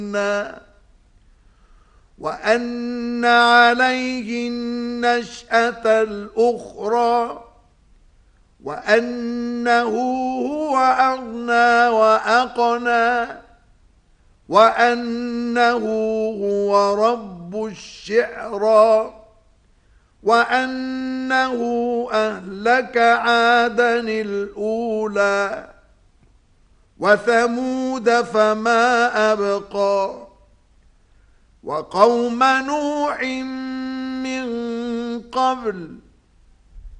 وأن عليه النشأة الأخرى وأنه هو أغنى وأقنى وأنه هو رب الشعرى وأنه أهلك عادا الأولى وثمود فما أبقى وقوم نوح من قبل